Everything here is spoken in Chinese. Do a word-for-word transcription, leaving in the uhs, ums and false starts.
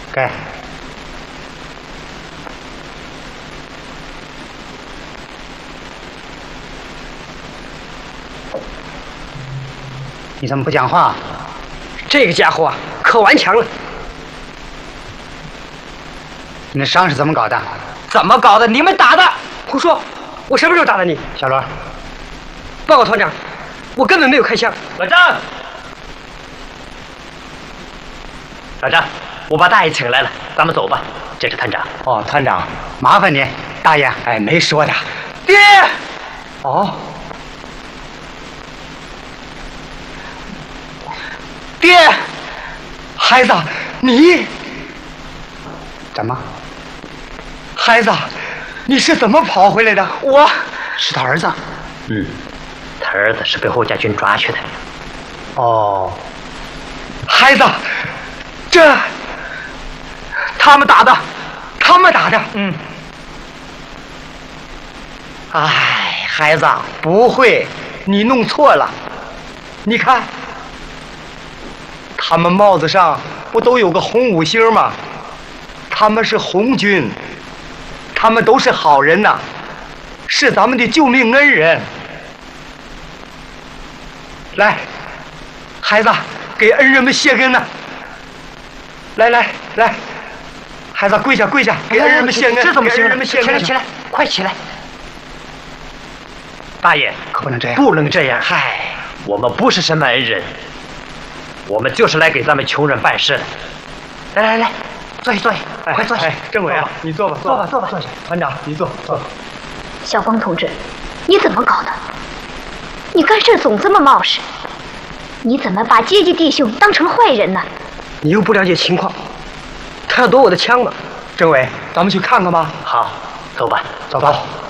该。你怎么不讲话？ 这个家伙啊，可顽强了。 你那伤是怎么搞的？ 怎么搞的？你们打的？胡说！我什么时候打的你？ 小罗， 报告团长，我根本没有开枪。 老张，老张，我把大爷请来了，咱们走吧。这是团长。 哦，团长，麻烦你，大爷。 哎，没说的。爹。哦。爹，孩子，你怎么？ 孩子，你是怎么跑回来的？我是他儿子。 嗯，他儿子是被侯家军抓去的。 哦， 孩子，这他们打的，他们打的。 嗯。 哎，孩子，不会，你弄错了。你看。他们帽子上不都有个红五星吗？他们是红军，他们都是好人呐，是咱们的救命恩人。来，孩子，给恩人们谢恩呐！来来来，孩子跪下跪下，给恩人们谢恩。 这怎么行？ 恩人们谢恩。 起来起来，快起来！大爷， 可不能这样， 不能这样。嗨，我们不是什么恩人。我们就是来给咱们穷人办事的。来来来，坐下坐下， 哎、 快坐下。 哎，政委啊，你坐吧， 坐吧坐吧， 坐下。团长，你坐坐。 小峰同志，你怎么搞的？你干事总这么冒失，你怎么把阶级弟兄当成了坏人呢？ 你又不了解情况，他要夺我的枪嘛。政委，咱们去看看吧。 好，走吧， 走吧。